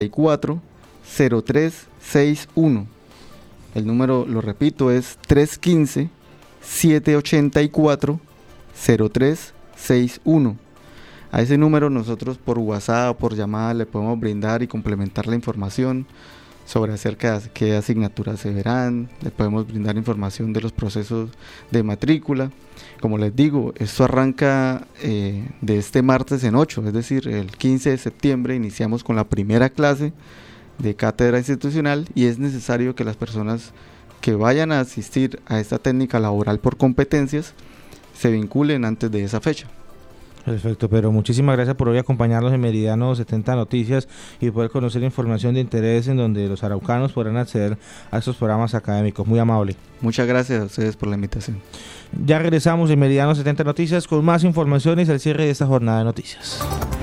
315-784-0361. El número, lo repito, es 315-784-0361. A ese número nosotros por WhatsApp o por llamada le podemos brindar y complementar la información sobre acerca de qué asignaturas se verán, le podemos brindar información de los procesos de matrícula. Como les digo, esto arranca de este martes en 8, es decir, el 15 de septiembre iniciamos con la primera clase de cátedra institucional y es necesario que las personas que vayan a asistir a esta técnica laboral por competencias se vinculen antes de esa fecha. Perfecto, pero muchísimas gracias por hoy acompañarnos en Meridiano 70 Noticias y poder conocer información de interés en donde los araucanos podrán acceder a estos programas académicos. Muy amable. Muchas gracias a ustedes por la invitación. Ya regresamos en Meridiano 70 Noticias con más informaciones al cierre de esta jornada de noticias.